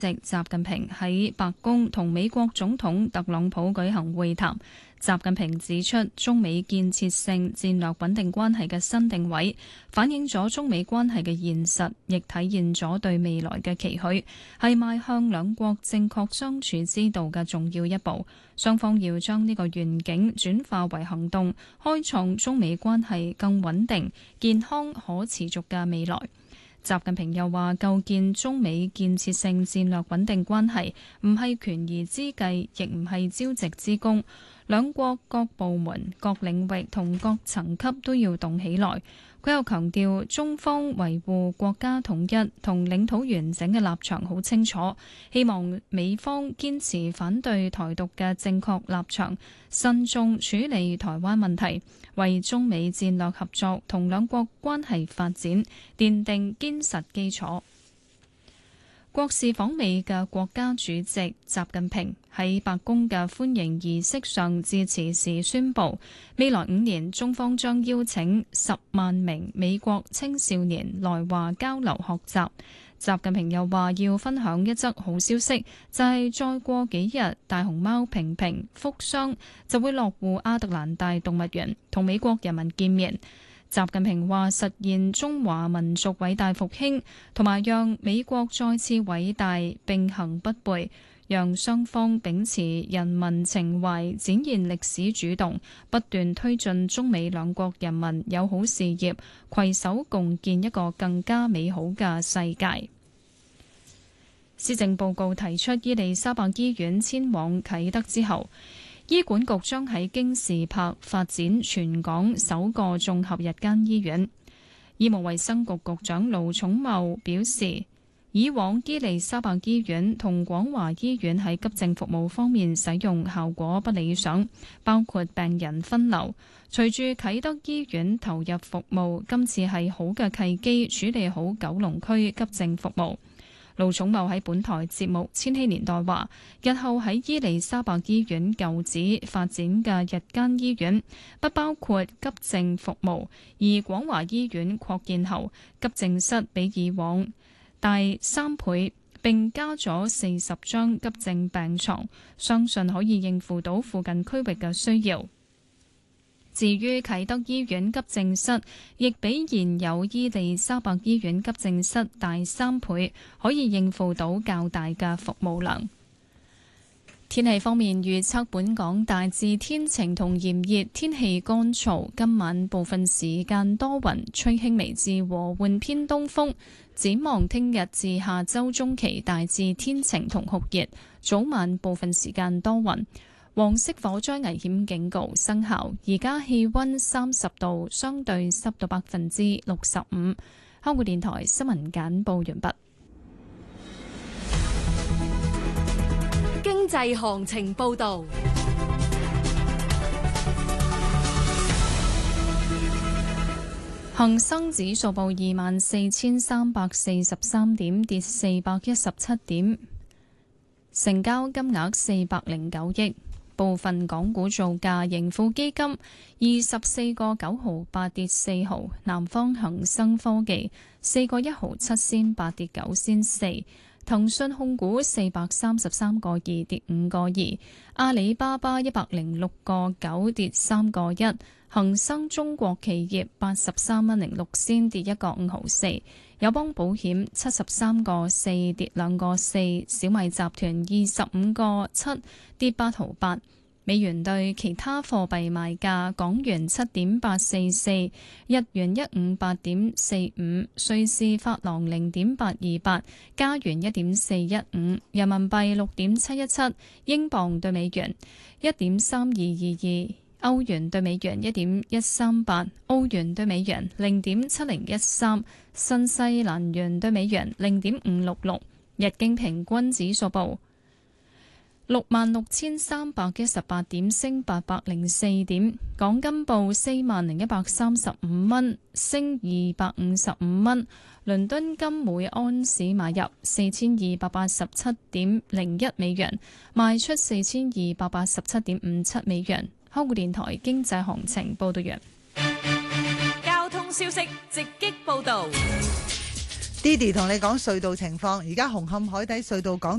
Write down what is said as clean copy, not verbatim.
席習近平喺白宮同美國總統特朗普舉行會談。習近平指出，中美建設性戰略穩定關係嘅新定位，反映咗中美關係嘅現實，亦體現咗對未來嘅期許，係邁向兩國正確相處之道嘅重要一步。雙方要將呢個願景轉化為行動，開創中美關係更穩定、健康、可持續嘅未來。習近平又話，構建中美建設性戰略穩定關係唔係權宜之計，亦唔係朝夕之功。兩國各部門、各領域同各層級都要動起來。佢又強調，中方維護國家統一同領土完整嘅立場好清楚，希望美方堅持反對台獨嘅正確立場，慎重處理台灣問題，為中美戰略合作同兩國關係發展奠定堅實基礎。國事訪美嘅國家主席習近平喺白宮嘅歡迎儀式上致辭時宣布，未來5年中方將邀請10萬名美國青少年來華交流學習。習近平又話要分享一則好消息，就係再過幾日，大熊貓平平福箱就會落戶亞特蘭大動物園，同美國人民見面。習近平話實現中華民族偉大復興，同埋讓美國再次偉大並行不悖，讓雙方秉持人民情懷，展現歷史主動，不斷推進中美兩國人民友好事業，攜手共建一個更加美好嘅世界。施政報告提出，伊利沙伯醫院遷往啟德之後，醫管局將喺京士柏發展全港首個綜合日間醫院。醫務衛生局局長盧寵茂表示，以往伊利沙伯醫院同廣華醫院喺急症服務方面使用效果不理想，包括病人分流。隨住啟德醫院投入服務，今次係好嘅契機，處理好九龍區急症服務。盧寵茂喺本台節目《千禧年代》話，日後喺伊利沙伯醫院舊址發展嘅日間醫院不包括急症服務，而廣華醫院擴建後，急症室比以往大3倍，並加咗40張急症病床，相信可以應付到附近區域嘅需要。至於啟德醫院急症室，亦比現有伊利沙伯醫院急症室大3倍，可以應付到較大嘅服務量。天氣方面預測，本港大致天晴同炎熱，天氣乾燥。今晚部分時間多雲，吹輕微至和緩偏東風。展望聽日至下周中期，大致天晴同酷熱，早晚部分時間多雲。黃色火災危險警告生效，而家氣溫30度，相對濕度65%。香港電台新聞簡報完畢。 經濟行情報道， 恒生指數報24,343點，跌417點，成交金額409億。部分港股造價，盈富基金24個9毫8跌4毫，南方恒生科技4個1毫7仙8跌9仙4，騰訊控股433個2跌5個2，阿里巴巴106個9跌3個1，恒生中國企業83蚊06仙跌1個5毫4，友邦保險73個4跌2個4，小米集團25個7跌8毫8。美元對其他貨幣賣價：港元7.844，日元158.45，瑞士法郎0.828，加元1.415，人民幣6.717，英鎊對美元1.3222，歐元對美元1.138，澳元對美元0.7013，新西蘭元對美元0.566，日經平均指數報66,318點，升804點。港金報40,135蚊，升255蚊。倫敦金每安士買入4287.01美元，賣出4287.57美元。香港電台經濟行情報道完。 交通消息直擊報道。 Didi 同你講隧道情況，而家紅磡海底隧道港